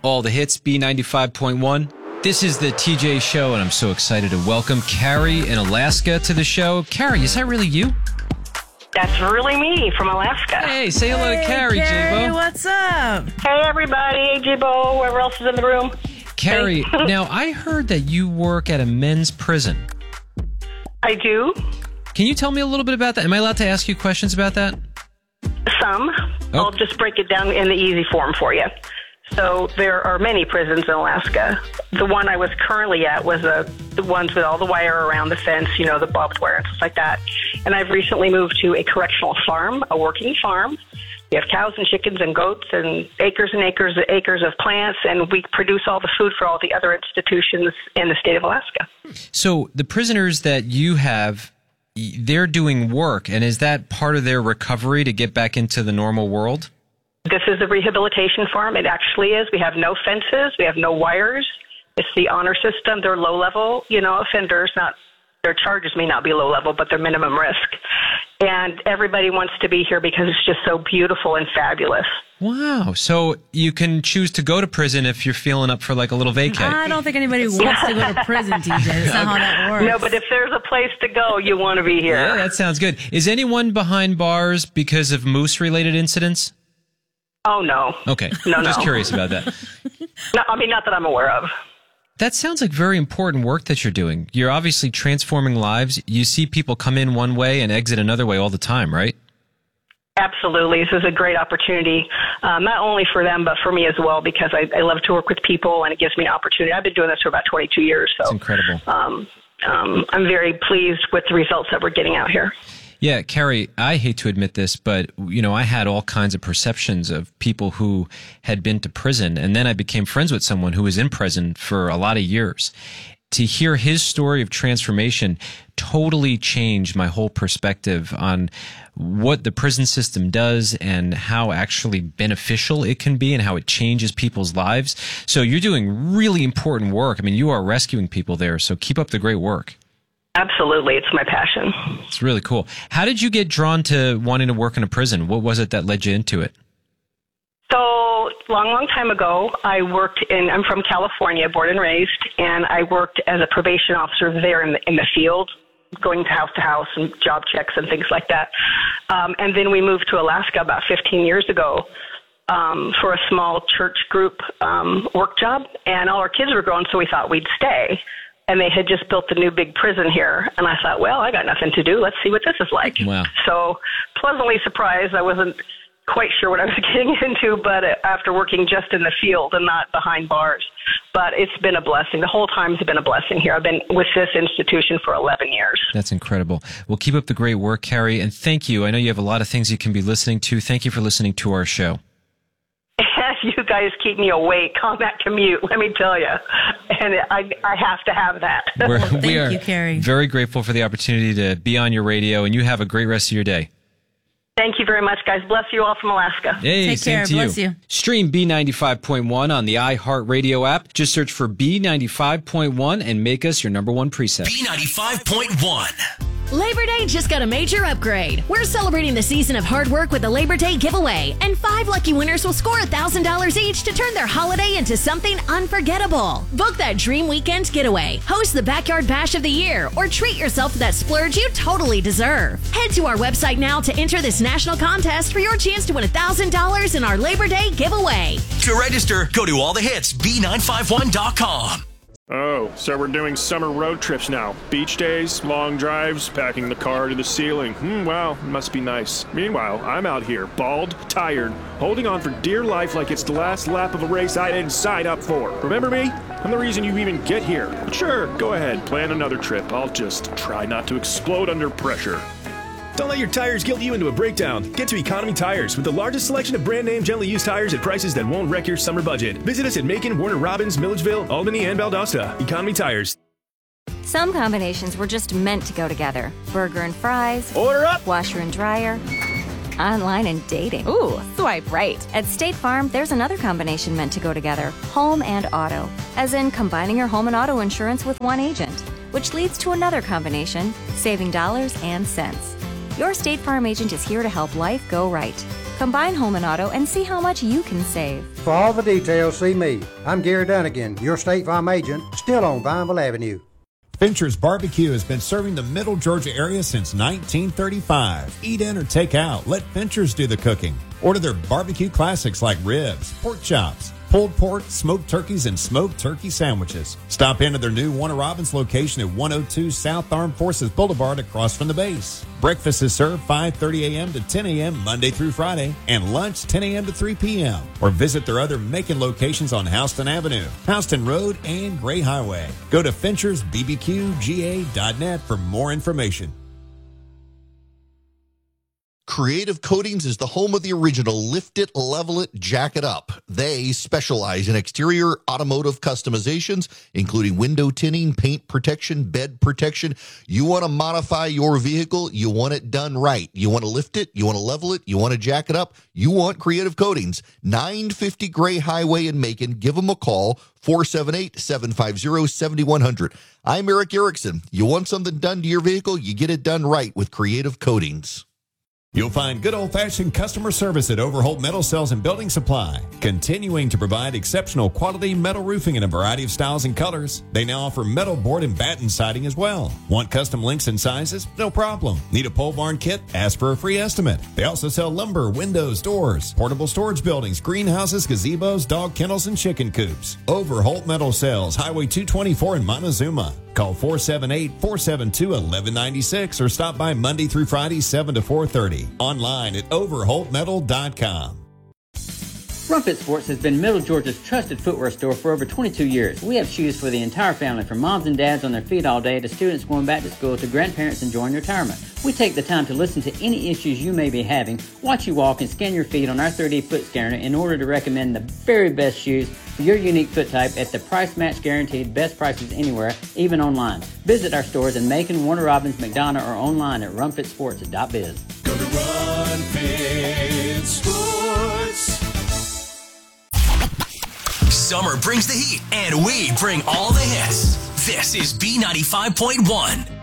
All the hits, B95.1. This is the TJ Show, and I'm so excited to welcome Carrie in Alaska to the show. Carrie, is that really you? That's really me from Alaska. Hey, say hello to Carrie, Carrie, J-Bo. what's up? Hey, everybody. Hey, J-Bo. Whoever else is in the room. Carrie, Hey. now I heard that you work at a men's prison. I do. Can you tell me a little bit about that? Am I allowed to ask you questions about that? Some. Oh. I'll just break it down in the easy form for you. So there are many prisons in Alaska. The one I was currently at was the ones with all the wire around the fence, you know, the barbed wire and stuff like that. And I've recently moved to a correctional farm, a working farm. We have cows and chickens and goats and acres of plants, and we produce all the food for all the other institutions in the state of Alaska. So the prisoners that you have, they're doing work, and is that part of their recovery to get back into the normal world? This is a rehabilitation farm. It actually is. We have no fences. We have no wires. It's the honor system. They're low-level, offenders. Their charges may not be low-level, but they're minimum risk. And everybody wants to be here because it's just so beautiful and fabulous. Wow. So you can choose to go to prison if you're feeling up for like a little vacay. I don't think anybody wants to go to prison, TJ. That's not how that works. No, but if there's a place to go, you want to be here. Yeah, that sounds good. Is anyone behind bars because of moose-related incidents? Oh, no. Okay. No. Just curious about that. No, not that I'm aware of. That sounds like very important work that you're doing. You're obviously transforming lives. You see people come in one way and exit another way all the time, right? Absolutely. This is a great opportunity, not only for them, but for me as well, because I love to work with people, and it gives me an opportunity. I've been doing this for about 22 years. So it's incredible. I'm very pleased with the results that we're getting out here. Yeah, Carrie, I hate to admit this, but, I had all kinds of perceptions of people who had been to prison, and then I became friends with someone who was in prison for a lot of years. To hear his story of transformation totally changed my whole perspective on what the prison system does and how actually beneficial it can be and how it changes people's lives. So you're doing really important work. I mean, you are rescuing people there, so keep up the great work. Absolutely. It's my passion. It's really cool. How did you get drawn to wanting to work in a prison? What was it that led you into it? So, long time ago, I'm from California, born and raised, and I worked as a probation officer there in the field, going to house and job checks and things like that. And then we moved to Alaska about 15 years ago for a small church group work job, and all our kids were grown, so we thought we'd stay. And they had just built the new big prison here. And I thought, well, I got nothing to do. Let's see what this is like. Wow. So pleasantly surprised. I wasn't quite sure what I was getting into, but after working just in the field and not behind bars. But it's been a blessing. The whole time's been a blessing here. I've been with this institution for 11 years. That's incredible. Well, keep up the great work, Carrie. And thank you. I know you have a lot of things you can be listening to. Thank you for listening to our show. You guys keep me awake on that commute, let me tell you. And I have to have that. Thank you, Carrie. Very grateful for the opportunity to be on your radio, and you have a great rest of your day. Thank you very much, guys. Bless you all from Alaska. Hey, Take same care. to Bless you. you. Stream B95.1 on the iHeartRadio app. Just search for B95.1 and make us your number one preset. B95.1. Labor Day just got a major upgrade. We're celebrating the season of hard work with the Labor Day giveaway, and 5 lucky winners will score $1,000 each to turn their holiday into something unforgettable. Book that dream weekend getaway, host the Backyard Bash of the Year, or treat yourself to that splurge you totally deserve. Head to our website now to enter this national contest for your chance to win $1,000 in our Labor Day giveaway. To register, go to allthehitsb951.com. Oh, so we're doing summer road trips now. Beach days, long drives, packing the car to the ceiling. Wow, it must be nice. Meanwhile, I'm out here, bald, tired, holding on for dear life like it's the last lap of a race I didn't sign up for. Remember me? I'm the reason you even get here. But sure, go ahead, plan another trip. I'll just try not to explode under pressure. Don't let your tires guilt you into a breakdown. Get to Economy Tires with the largest selection of brand name gently used tires at prices that won't wreck your summer budget. Visit us at Macon, Warner Robins, Milledgeville, Albany, and Valdosta. Economy Tires. Some combinations were just meant to go together. Burger and fries. Order up! Washer and dryer. Online and dating. Ooh, swipe right. At State Farm, there's another combination meant to go together. Home and auto. As in combining your home and auto insurance with one agent. Which leads to another combination, saving dollars and cents. Your State Farm agent is here to help life go right. Combine home and auto and see how much you can save. For all the details, see me. I'm Gary Dunnigan, your State Farm agent, still on Vineville Avenue. Fincher's Barbecue has been serving the Middle Georgia area since 1935. Eat in or take out. Let Fincher's do the cooking. Order their barbecue classics like ribs, pork chops, pulled pork, smoked turkeys, and smoked turkey sandwiches. Stop into their new Warner Robins location at 102 South Armed Forces Boulevard across from the base. Breakfast is served 5:30 a.m. to 10 a.m. Monday through Friday, and lunch 10 a.m. to 3 p.m. Or visit their other Macon locations on Houston Avenue, Houston Road, and Gray Highway. Go to FinchersBBQGA.net for more information. Creative Coatings is the home of the original Lift It, Level It, Jack It Up. They specialize in exterior automotive customizations, including window tinting, paint protection, bed protection. You want to modify your vehicle, you want it done right. You want to lift it, you want to level it, you want to jack it up, you want Creative Coatings. 950 Gray Highway in Macon. Give them a call, 478-750-7100. I'm Eric Erickson. You want something done to your vehicle, you get it done right with Creative Coatings. You'll find good old-fashioned customer service at Overholt Metal Sales and Building Supply, continuing to provide exceptional quality metal roofing in a variety of styles and colors. They now offer metal board and batten siding as well. Want custom links and sizes? No problem. Need a pole barn kit? Ask for a free estimate. They also sell lumber, windows, doors, portable storage buildings, greenhouses, gazebos, dog kennels, and chicken coops. Overholt Metal Sales, Highway 224 in Montezuma. Call 478-472-1196 or stop by Monday through Friday, 7 to 4:30. Online at overholtmetal.com. Rumfit Sports has been Middle Georgia's trusted footwear store for over 22 years. We have shoes for the entire family, from moms and dads on their feet all day to students going back to school to grandparents enjoying retirement. We take the time to listen to any issues you may be having, watch you walk, and scan your feet on our 3D foot scanner in order to recommend the very best shoes for your unique foot type at the price match guaranteed, best prices anywhere, even online. Visit our stores in Macon, Warner Robins, McDonough, or online at rumfitsports.biz. Go to Run Fit Sports. Summer brings the heat, and we bring all the hits. This is B95.1.